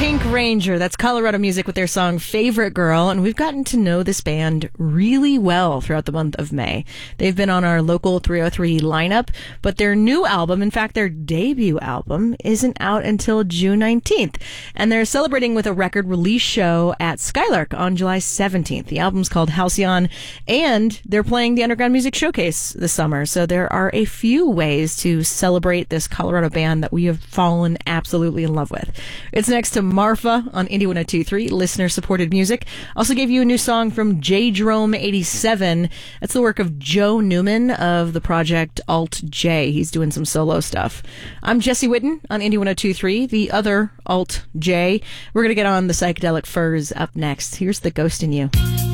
Pink Ranger, that's Colorado Music with their song Favorite Girl, and we've gotten to know this band really well throughout the month of May. They've been on our local 303 lineup, but their new album, in fact their debut album, isn't out until June 19th, and they're celebrating with a record release show at Skylark on July 17th. The album's called Halcyon, and they're playing the Underground Music Showcase this summer, so there are a few ways to celebrate this Colorado band that we have fallen absolutely in love with. It's next to Marfa on Indie 102.3, listener-supported music. Also gave you a new song from J. Jerome 87. That's the work of Joe Newman of the project Alt J. He's doing some solo stuff. I'm Jesse Whitten on Indie 102.3, the other Alt J. We're going to get on the Psychedelic Furs up next. Here's The Ghost in You.